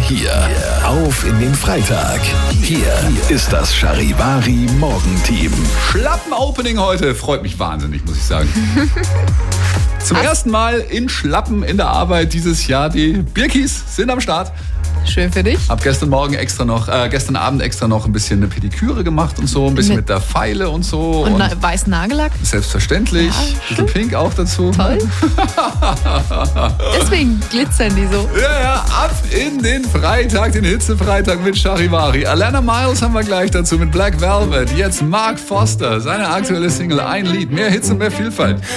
hier. Auf in den Freitag. Hier ist das Charivari Morgenteam. Schlappen-Opening heute. Freut mich wahnsinnig, muss ich sagen. Zum ersten Mal in Schlappen in der Arbeit dieses Jahr. Die Birkis sind am Start. Schön für dich. Hab gestern Abend extra noch ein bisschen eine Pediküre gemacht und so, ein bisschen mit der Feile und so. Und weißen Nagellack. Selbstverständlich. Ja, ein bisschen pink auch dazu. Toll. Deswegen glitzern die so. Ja, ab in den Freitag, den Hitzefreitag mit Charivari. Alana Miles haben wir gleich dazu mit Black Velvet. Jetzt Mark Foster, seine aktuelle Single, ein Lied, mehr Hits und mehr Vielfalt.